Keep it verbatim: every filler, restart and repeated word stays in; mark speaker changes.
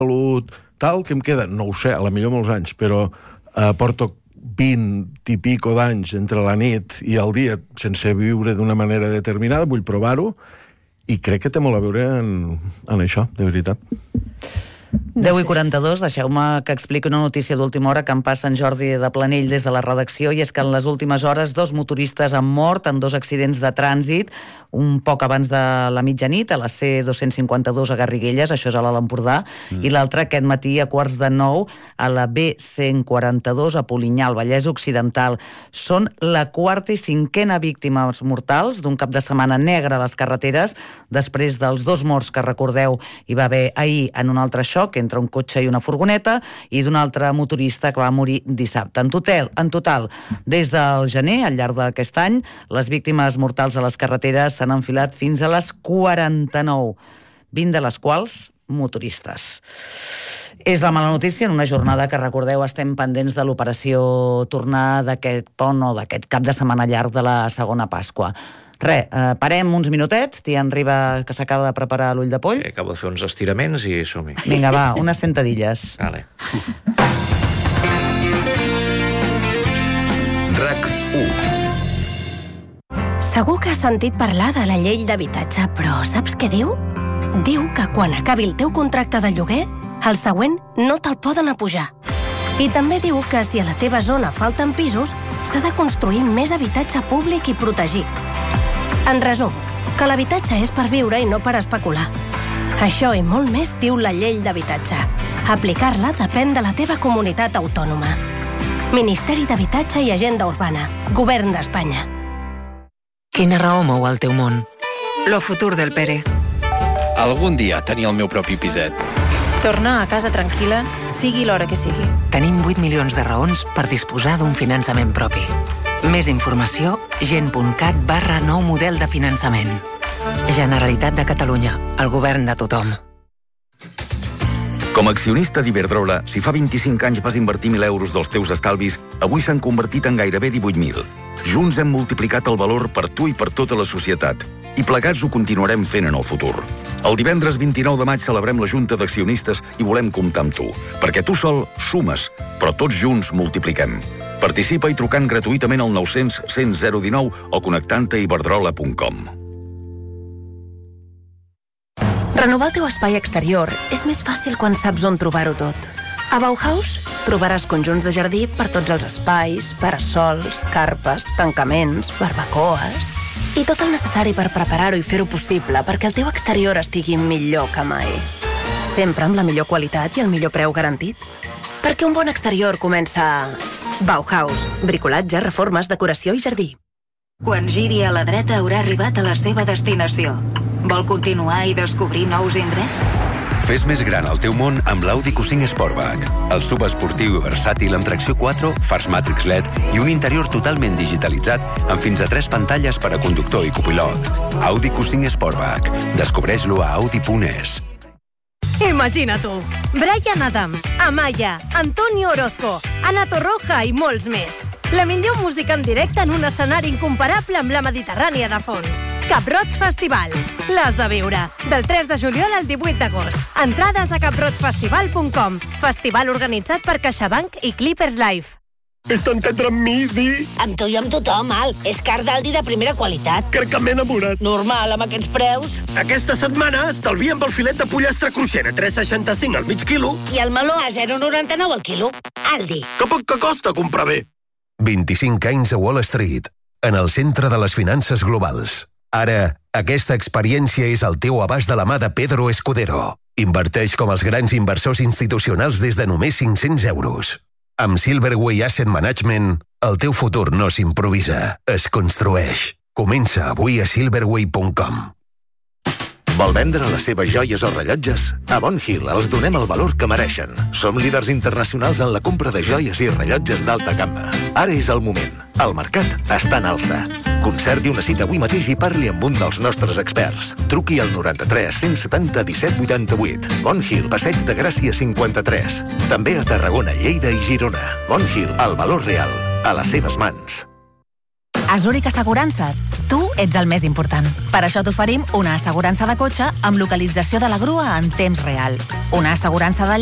Speaker 1: salut, tal, que em queda, no ho sé, a la millor molts anys, però eh, porto vint i pico d'anys entre la nit i el dia sense viure d'una manera determinada, vull provar-ho, i crec que té molt a veure en, en això, de veritat.
Speaker 2: deu i quaranta-dos, deixeu-me que expliqui una notícia d'última hora que em passa en Jordi de Planell des de la redacció, i és que en les últimes hores dos motoristes han mort en dos accidents de trànsit, un poc abans de la mitjanit, a la C dos-cents cinquanta-dos a Garriguelles, això és a l'Alt Empordà, mm. i l'altre aquest matí a quarts de nou a la B cent quaranta-dos a Polinyà, al Vallès Occidental. Són la quarta i cinquena víctimes mortals d'un cap de setmana negre a les carreteres, després dels dos morts que recordeu hi va haver ahir en un altre xoc entre un cotxe i una furgoneta, i d'un altre motorista que va morir dissabte. En total, en total, des del gener, al llarg d'aquest any, les víctimes mortals a les carreteres s'han enfilat fins a les quaranta-nou, vint de les quals motoristes. És la mala notícia en una jornada que, recordeu, estem pendents de l'operació tornar d'aquest pont o d'aquest cap de setmana llarg de la segona Pasqua. Re, eh, parem uns minutets, Tian Riba, que s'acaba de preparar l'ull de poll.
Speaker 3: Eh, acabo de fer uns estiraments i som-hi.
Speaker 2: Vinga, va, unes sentadilles.
Speaker 3: Vale.
Speaker 4: RAC u.
Speaker 5: Segur que has sentit parlar de la llei d'habitatge, però saps què diu? Diu que quan acabi el teu contracte de lloguer, el següent no te'l poden apujar. I també diu que si a la teva zona falten pisos, s'ha de construir més habitatge públic i protegit. En resum, que l'habitatge és per viure i no per especular. Això i molt més diu la llei d'habitatge. Aplicar-la depèn de la teva comunitat autònoma. Ministeri d'Habitatge i Agenda Urbana. Govern d'Espanya.
Speaker 6: Quina raó mou el teu món? Lo futur del Pere.
Speaker 7: Algun dia tenir el meu propi piset.
Speaker 8: Tornar a casa tranquil·la, sigui l'hora que sigui.
Speaker 6: Tenim vuit milions de raons per disposar d'un finançament propi. Més informació, gent.cat barra nou model de finançament. Generalitat de Catalunya, el govern de tothom.
Speaker 4: Com a accionista d'Iberdrola, si fa vint-i-cinc anys vas invertir mil euros dels teus estalvis, avui s'han convertit en gairebé divuit mil. Junts hem multiplicat el valor per tu i per tota la societat. I plegats ho continuarem fent en el futur. El divendres vint-i-nou de maig celebrem la Junta d'Accionistes i volem comptar amb tu. Perquè tu sol sumes, però tots junts multipliquem. Participa i trucant gratuïtament al nou cents cent zero dinou o connectant-te a iberdrola punt com.
Speaker 9: Renovar el teu espai exterior és més fàcil quan saps on trobar-ho tot. A Bauhaus trobaràs conjunts de jardí per tots els espais, parasols, carpes, tancaments, barbacoes i tot el necessari per preparar-ho i fer-ho possible perquè el teu exterior estigui millor que mai. Sempre amb la millor qualitat i el millor preu garantit. Perquè un bon exterior comença a Bauhaus, bricolatge, reformes, decoració i jardí.
Speaker 10: Quan giri a la dreta haurà arribat a la seva destinació. Vol continuar i descobrir nous indrets?
Speaker 11: Fes més gran el teu món amb l'Audi Q cinc Sportback. El sub esportiu i versàtil amb tracció quatre, fars Matrix L E D i un interior totalment digitalitzat amb fins a tres pantalles per a conductor i copilot. Audi Q cinc Sportback. Descobreix-lo a audi punt es.
Speaker 12: Imagina tu, Bryan Adams, Amaya, Antonio Orozco, Ana Torroja i molts més. La millor música en directe en un escenari incomparable amb la Mediterrània de fons. Cap Roig Festival. L'has de viure. Del tres de juliol al divuit d'agost. Entrades a cap roig festival punt com. Festival organitzat per CaixaBank i Clippers Life.
Speaker 13: És tan tendre amb mi, Di?
Speaker 14: Amb tu i amb tothom, Al. És car d'Aldi de primera qualitat.
Speaker 13: Crec que m'he enamorat.
Speaker 14: Normal, amb aquests preus.
Speaker 13: Aquesta setmana estalviem pel filet de pollastre cruixent a tres coma seixanta-cinc al mig quilo.
Speaker 14: I el meló a zero coma noranta-nou al quilo. Aldi.
Speaker 13: Que poc que costa comprar bé.
Speaker 15: vint-i-cinc anys a Wall Street, en el centre de les finances globals. Ara, aquesta experiència és al teu abast de la mà de Pedro Escudero. Inverteix com els grans inversors institucionals des de només cinc-cents euros. Amb Silverway Asset Management, el teu futur no s'improvisa, es construeix. Comença avui a silverway punt com.
Speaker 16: Vol vendre les seves joies o rellotges? A Bon Hill els donem el valor que mereixen. Som líders internacionals en la compra de joies i rellotges d'alta gamma. Ara és el moment. El mercat està en alça. Concerti una cita avui mateix i parli amb un dels nostres experts. Truqui al noranta-tres cent setanta disset vuitanta-vuit. Bon Hill, Passeig de Gràcia cinquanta-tres. També a Tarragona, Lleida i Girona. Bon Hill, el valor real, a les seves mans.
Speaker 17: A Zurich Assegurances, tu ets el més important. Per això t'oferim una assegurança de cotxe amb localització de la grua en temps real. Una assegurança de